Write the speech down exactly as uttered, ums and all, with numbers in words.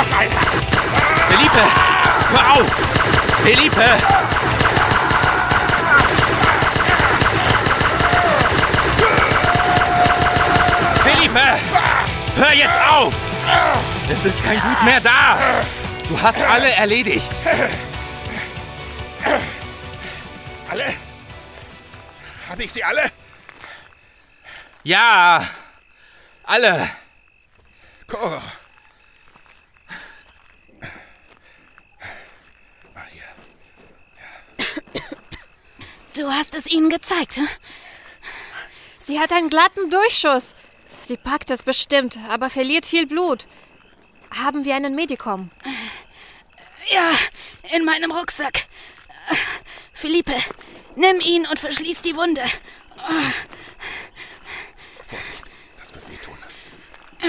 noch einer! Felipe, hör auf! Felipe! Felipe! Hör jetzt auf! Es ist kein Blut mehr da! Du hast alle erledigt! Alle? Habe ich sie alle? Ja, alle! Cora. Ah, hier. Du hast es ihnen gezeigt, hm? Sie hat einen glatten Durchschuss. Sie packt es bestimmt, aber verliert viel Blut. Haben wir einen Medikum? Ja, in meinem Rucksack. Felipe, nimm ihn und verschließ die Wunde.